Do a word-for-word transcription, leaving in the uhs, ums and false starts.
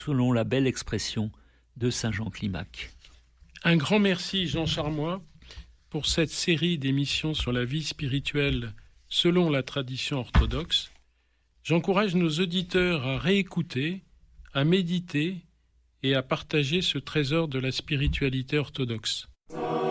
selon la belle expression de saint Jean Climac. Un grand merci Jean Charmois pour cette série d'émissions sur la vie spirituelle selon la tradition orthodoxe. J'encourage nos auditeurs à réécouter, à méditer et à partager ce trésor de la spiritualité orthodoxe.